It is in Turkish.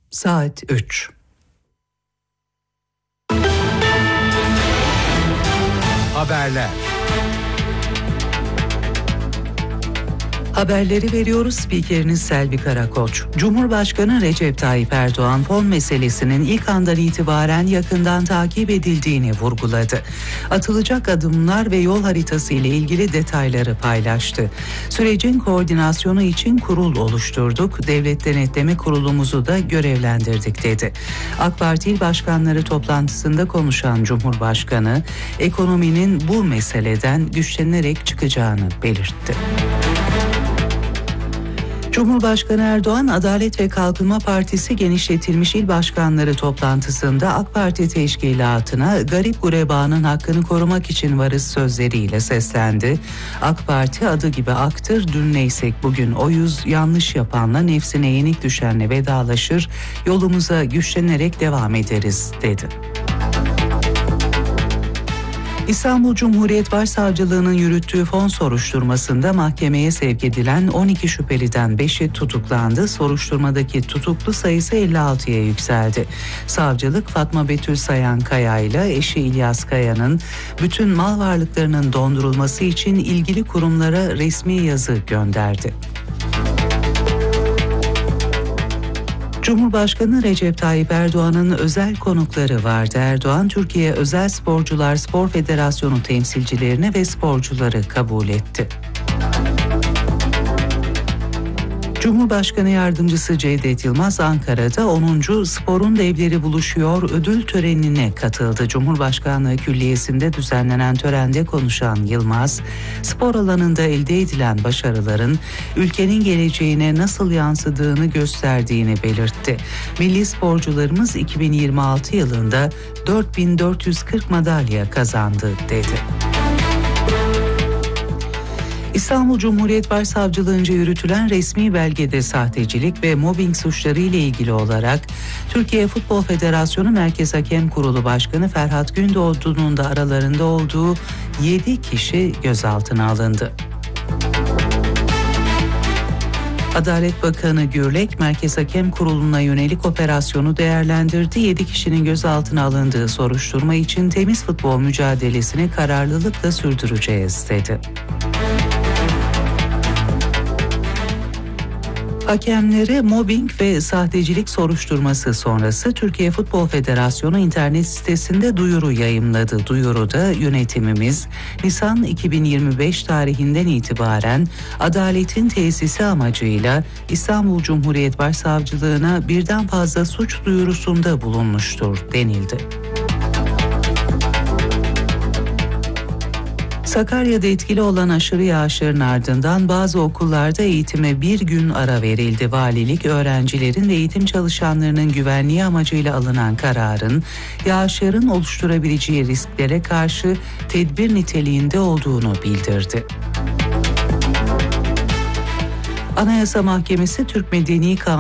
Saat 3. Haberler. Haberleri veriyoruz. Spikeriniz Selvi Karakoç. Cumhurbaşkanı Recep Tayyip Erdoğan fon meselesinin ilk andan itibaren yakından takip edildiğini vurguladı. Atılacak adımlar ve yol haritası ile ilgili detayları paylaştı. Sürecin koordinasyonu için kurul oluşturduk. Devlet Denetleme Kurulumuzu da görevlendirdik dedi. AK Parti İl Başkanları toplantısında konuşan Cumhurbaşkanı, ekonominin bu meseleden güçlenerek çıkacağını belirtti. Cumhurbaşkanı Erdoğan, Adalet ve Kalkınma Partisi genişletilmiş il başkanları toplantısında AK Parti teşkilatına garip gurebanın hakkını korumak için varız sözleriyle seslendi. AK Parti adı gibi aktır, dün neysek bugün oyuz, yanlış yapanla nefsine yenik düşenle vedalaşır, yolumuza güçlenerek devam ederiz dedi. İstanbul Cumhuriyet Başsavcılığı'nın yürüttüğü fon soruşturmasında mahkemeye sevk edilen 12 şüpheliden 5'i tutuklandı. Soruşturmadaki tutuklu sayısı 56'ya yükseldi. Savcılık, Fatma Betül Sayan Kaya ile eşi İlyas Kaya'nın bütün mal varlıklarının dondurulması için ilgili kurumlara resmi yazı gönderdi. Cumhurbaşkanı Recep Tayyip Erdoğan'ın özel konukları vardı. Erdoğan, Türkiye Özel Sporcular Spor Federasyonu temsilcilerini ve sporcuları kabul etti. Cumhurbaşkanı Yardımcısı Cevdet Yılmaz, Ankara'da 10. Sporun Devleri Buluşuyor ödül törenine katıldı. Cumhurbaşkanlığı Külliyesi'nde düzenlenen törende konuşan Yılmaz, spor alanında elde edilen başarıların ülkenin geleceğine nasıl yansıdığını gösterdiğini belirtti. Milli sporcularımız 2026 yılında 4440 madalya kazandı dedi. İstanbul Cumhuriyet Başsavcılığınca yürütülen resmi belgede sahtecilik ve mobbing suçları ile ilgili olarak Türkiye Futbol Federasyonu Merkez Hakem Kurulu Başkanı Ferhat Gündoğdu'nun da aralarında olduğu 7 kişi gözaltına alındı. Adalet Bakanı Gürlek, Merkez Hakem Kurulu'na yönelik operasyonu değerlendirdi. 7 kişinin gözaltına alındığı soruşturma için temiz futbol mücadelesini kararlılıkla sürdüreceğiz dedi. Hakemlere mobbing ve sahtecilik soruşturması sonrası Türkiye Futbol Federasyonu internet sitesinde duyuru yayımladı. Duyuruda yönetimimiz Nisan 2025 tarihinden itibaren adaletin tesisi amacıyla İstanbul Cumhuriyet Başsavcılığına birden fazla suç duyurusunda bulunmuştur denildi. Sakarya'da etkili olan aşırı yağışların ardından bazı okullarda eğitime bir gün ara verildi. Valilik, öğrencilerin ve eğitim çalışanlarının güvenliği amacıyla alınan kararın yağışların oluşturabileceği risklere karşı tedbir niteliğinde olduğunu bildirdi. Anayasa Mahkemesi Türk Medeni Kanunu